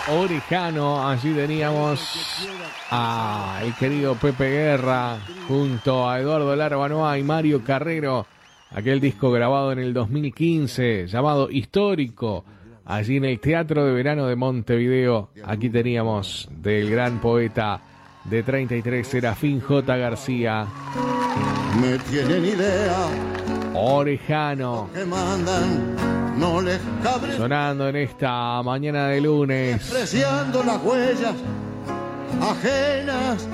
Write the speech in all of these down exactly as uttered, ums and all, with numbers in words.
Orejano. Allí teníamos a el querido Pepe Guerra junto a Eduardo Larbanoa y Mario Carrero. Aquel disco grabado en el dos mil quince llamado Histórico, allí en el Teatro de Verano de Montevideo. Aquí teníamos del gran poeta de treinta y tres, Serafín J. García. Me tienen idea. Orejano. Que mandan, no les cabe. Sonando en esta mañana de lunes. Despreciando las huellas ajenas.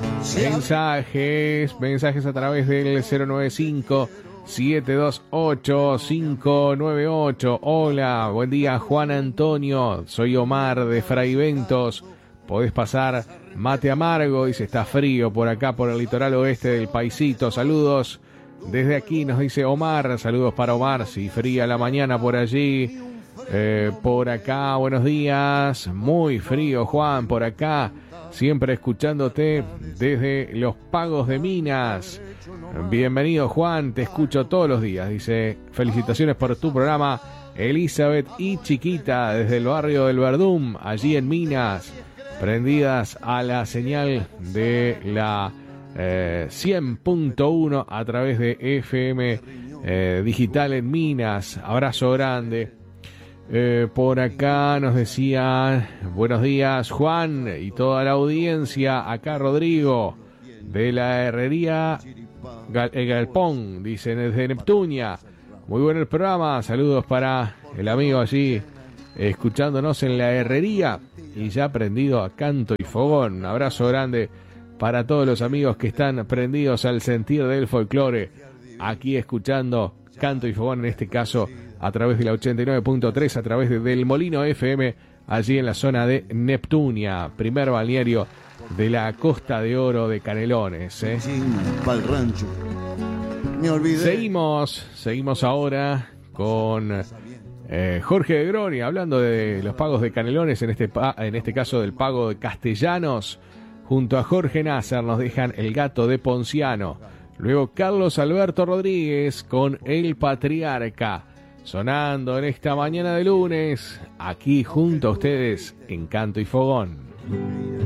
Mensajes, mensajes a través del cero nueve cinco, siete dos ocho, cinco nueve ocho. Hola, buen día Juan Antonio, soy Omar de Fraiventos. Podés pasar mate amargo, dice, está frío por acá, por el litoral oeste del paisito. Saludos desde aquí, nos dice Omar. Saludos para Omar, sí, fría la mañana por allí. Eh, por acá, buenos días. Muy frío, Juan, por acá. Siempre escuchándote desde los Pagos de Minas. Bienvenido, Juan, te escucho todos los días. Dice, felicitaciones por tu programa, Elizabeth y Chiquita, desde el barrio del Verdún, allí en Minas, prendidas a la señal de la eh, cien punto uno a través de F M eh, Digital en Minas. Abrazo grande. Eh, por acá nos decía, buenos días Juan y toda la audiencia. Acá Rodrigo de la herrería Gal- el Galpón, dicen desde Neptunia. Muy bueno el programa, saludos para el amigo allí escuchándonos en la herrería y ya prendido a canto y fogón. Un abrazo grande para todos los amigos que están prendidos al sentir del folclore, aquí escuchando canto y fogón, en este caso a través de la ochenta y nueve punto tres, a través de Del Molino F M, allí en la zona de Neptunia, primer balneario de la Costa de Oro de Canelones. ¿eh? Pa'l rancho. Me olvidé. Seguimos, seguimos ahora con eh, Jorge de Groni, hablando de los pagos de Canelones, en este, pa- en este caso del pago de Castellanos. Junto a Jorge Nasser nos dejan El Gato de Ponciano. Luego Carlos Alberto Rodríguez con El Patriarca. Sonando en esta mañana de lunes, aquí junto a ustedes en Canto y Fogón.